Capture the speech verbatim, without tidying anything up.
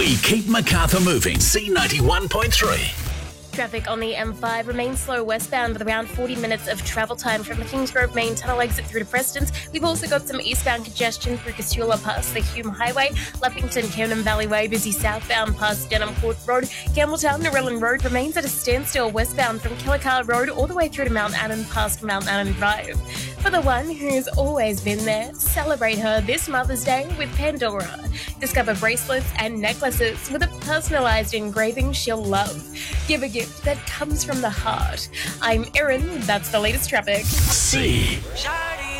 We keep Macarthur moving. C ninety-one point three. Traffic on the M five remains slow westbound with around forty minutes of travel time from the Kingsgrove main tunnel exit through to Prestons. We've also got some eastbound congestion through Casula past the Hume Highway, Lappington, Kemnam Valley Way, busy southbound past Denham Court Road. Campbelltown, Narellan Road remains at a standstill westbound from Killicar Road all the way through to Mount Annan past Mount Annan Drive. For the one who's always been there, celebrate her this Mother's Day with Pandora. Discover bracelets and necklaces with a personalised engraving she'll love. Give a gift that comes from the heart. I'm Erin, that's the latest traffic. C. Shine.